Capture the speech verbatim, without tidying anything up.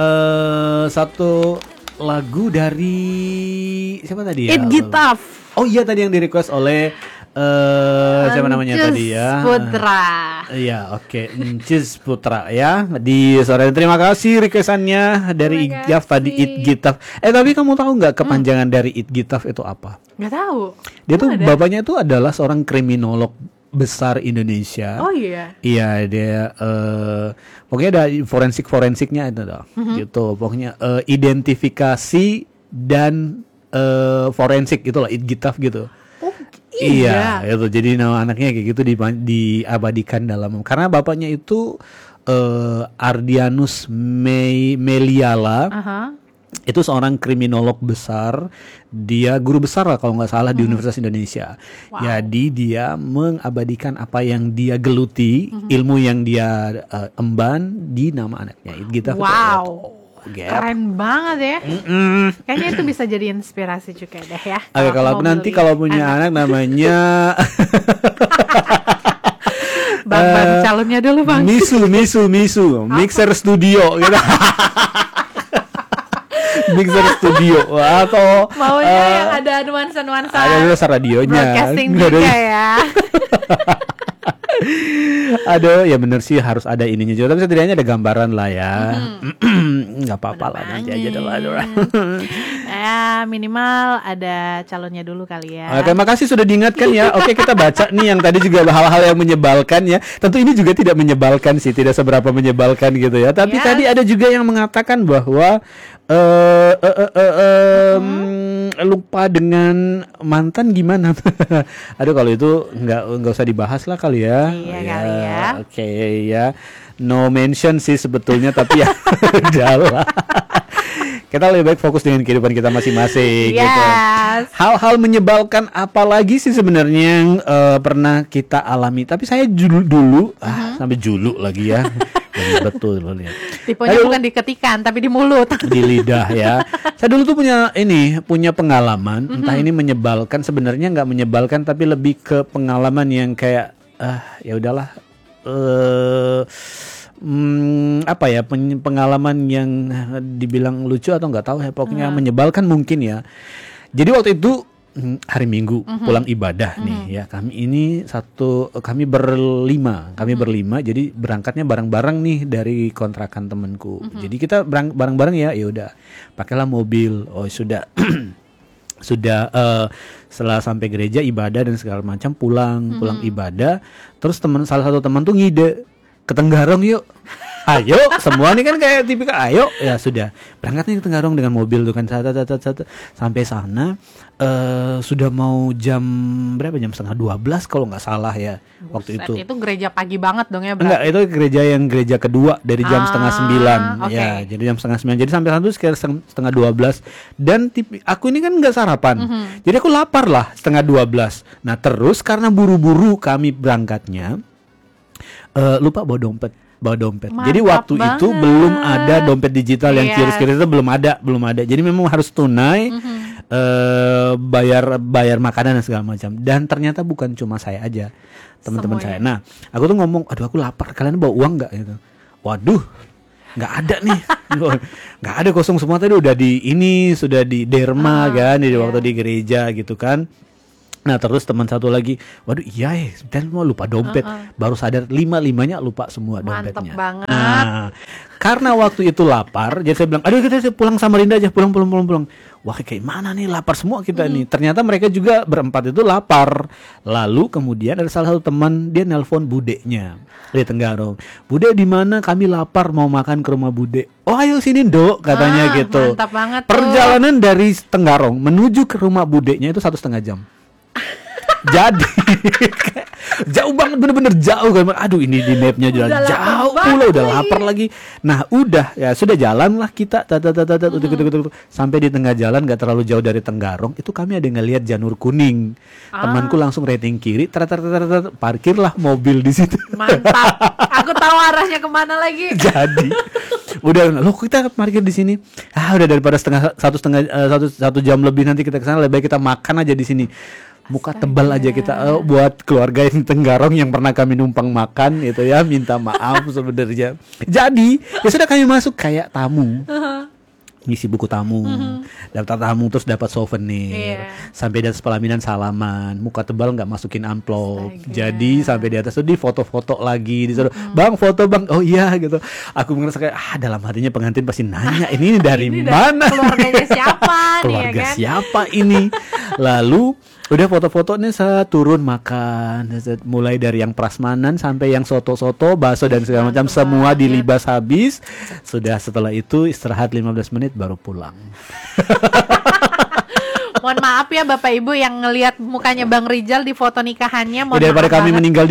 Uh, satu lagu dari siapa tadi ya? Itgitaf. Oh iya, tadi yang di request oleh uh, siapa namanya Cis tadi ya? Putra. Iya, oke, okay. Cis Putra ya. Di sore terima kasih requestannya dari Itgitaf tadi, Itgitaf. Eh tapi kamu tahu nggak kepanjangan hmm. dari Itgitaf itu apa? Nggak tahu. Dia tuh ada? bapaknya itu adalah seorang kriminolog besar Indonesia. Oh iya. Iya, dia uh, pokoknya ada forensik-forensiknya itu dong. Mm-hmm. Gitu. Pokoknya uh, identifikasi dan uh, forensik itulah Itgitaf gitu. Oh, iya. Iya, itu. Jadi nama anaknya kayak gitu di, diabadikan dalam, karena bapaknya itu uh, Ardianus Me, Meliala. Uh-huh. Itu seorang kriminolog besar, dia guru besar lah kalau nggak salah hmm. di Universitas Indonesia. Wow. Jadi dia mengabadikan apa yang dia geluti, hmm. ilmu yang dia uh, emban di nama anaknya. Itgitaf. Wow, itu, keren banget ya. Mm-mm. Kayaknya itu bisa jadi inspirasi juga deh ya. Oke, kalau aku nanti kalau punya anak, anak namanya Bang, bang uh, calonnya dulu bang. Misu, Misu, Misu, Mixer Studio gitu. Mixer Studio atau maunya uh, yang ada nuansa-nuansa ada nuansa radionya, broadcasting juga ya. Aduh, ya bener sih harus ada ininya juga, tapi setidaknya ada gambaran lah ya. Mm-hmm. Nggak apa-apa lah, nanti aja deh lah. Ya minimal ada calonnya dulu kali ya. Oke, makasih sudah diingatkan ya. Oke, kita baca nih yang tadi juga hal-hal yang menyebalkan ya. Tentu ini juga tidak menyebalkan sih, tidak seberapa menyebalkan gitu ya. Tapi yes. Tadi ada juga yang mengatakan bahwa Uh, uh, uh, uh, um, hmm. lupa dengan mantan gimana? Aduh, kalau itu nggak nggak usah dibahas lah kali ya. Iya ya, kali ya. Oke okay, ya, no mention sih sebetulnya, tapi ya udahlah. Kita lebih baik fokus dengan kehidupan kita masing-masing. Yes. Gitu. Hal-hal menyebalkan apa lagi sih sebenarnya yang uh, pernah kita alami? Tapi saya dulu dulu uh-huh. ah, sampai julu lagi ya. Betul loh lihat. Tipenya Aduh, bukan di ketikan tapi di mulut. Di lidah ya. Saya dulu tuh punya ini, punya pengalaman. Mm-hmm. Entah ini menyebalkan, sebenarnya nggak menyebalkan, tapi lebih ke pengalaman yang kayak ah ya udahlah. Eh hmm, apa ya pen- pengalaman yang dibilang lucu atau nggak tahu ya, pokoknya hmm. menyebalkan mungkin ya. Jadi waktu itu hari Minggu uh-huh. pulang ibadah uh-huh. nih ya, kami ini satu kami berlima kami uh-huh. berlima jadi berangkatnya bareng-bareng nih dari kontrakan temanku. Uh-huh. Jadi kita berang, bareng-bareng ya ya udah pakailah mobil. Oh sudah sudah uh, setelah sampai gereja ibadah dan segala macam pulang uh-huh. pulang ibadah, terus teman salah satu teman tuh ngide ke Tenggarong yuk. Ayo, semua nih kan kayak tipikal ayo, ya sudah berangkat nih ke Tenggarong dengan mobil tuh kan, sampai sana uh, sudah mau jam berapa, jam setengah dua belas kalau nggak salah ya. Buset, waktu itu. Itu gereja pagi banget dong ya berarti? Enggak, itu gereja yang gereja kedua dari jam ah, setengah sembilan, okay. Ya, jadi jam setengah sembilan. Jadi sampai sana tuh sekitar setengah dua belas. Dan tipi, aku ini kan nggak sarapan, mm-hmm. jadi aku lapar lah setengah dua belas. Nah terus karena buru-buru kami berangkatnya, uh, lupa bawa dompet. bawa dompet. Mantap. Jadi waktu banget. Itu belum ada dompet digital yang yeah. kiris-kiris itu belum ada, belum ada. Jadi memang harus tunai, mm-hmm. uh, bayar bayar makanan dan segala macam. Dan ternyata bukan cuma saya aja, teman-teman saya. Nah, aku tuh ngomong, aduh aku lapar, kalian bawa uang nggak? Gitu. Waduh, nggak ada nih, nggak ada, kosong semua. Tadi udah di ini, sudah di derma ah, kan, di yeah. waktu di gereja gitu kan. Nah terus teman satu lagi, waduh iya ya, dan mau lupa dompet, uh-uh. baru sadar lima-limanya lupa semua Mantep dompetnya. Banget. Nah karena waktu itu lapar, jadi saya bilang, aduh kita pulang Samarinda aja, pulang pulang pulang pulang. Wah kayak mana nih, lapar semua kita hmm. nih. Ternyata mereka juga berempat itu lapar. Lalu kemudian ada salah satu teman, dia nelpon budeknya di Tenggarong. Bude di mana? Kami lapar mau makan ke rumah bude. Oh ayo sini dok, katanya ah, gitu. Mantap banget. Perjalanan tuh dari Tenggarong menuju ke rumah budeknya itu satu setengah jam. Jadi jauh banget, bener-bener jauh kan. Aduh ini di mapnya juga udah jauh pula, udah lagi. lapar lagi. Nah udah ya sudah jalan lah kita tata tata tata mm-hmm. sampai di tengah jalan, gak terlalu jauh dari Tenggarong itu kami ada ngelihat janur kuning. Ah. Temanku langsung rating kiri, tata tata tata parkirlah mobil di situ. Mantap. Aku tahu arahnya kemana lagi. Jadi udah loh kita parkir di sini. Ah udah daripada setengah satu setengah uh, satu satu jam lebih nanti kita kesana, lebih baik kita makan aja di sini. muka tebal aja kita uh, buat keluarga yang Tenggarong yang pernah kami numpang makan itu ya, minta maaf sebenarnya. Jadi ya sudah kami masuk kayak tamu. Ngisi buku tamu, mm-hmm. daftar tamu, terus dapat souvenir, yeah. sampai di atas pelaminan salaman, muka tebal nggak masukin amplop, Astaga. Jadi sampai di atas tuh di foto-foto lagi, disuruh mm-hmm. bang foto bang, oh iya gitu. Aku merasa kayak ah dalam hatinya pengantin pasti nanya ini dari ini mana, keluarganya siapa, keluarga nih, ya kan? siapa ini, lalu udah foto-foto nih saya turun makan, mulai dari yang prasmanan sampai yang soto-soto, bakso dan segala macam semua dilibas habis. Sudah setelah itu istirahat lima belas menit baru pulang. Mohon maaf ya Bapak Ibu yang ngelihat mukanya Bang Rijal di foto nikahannya. Mohon Daripada maaf kami banget. meninggal di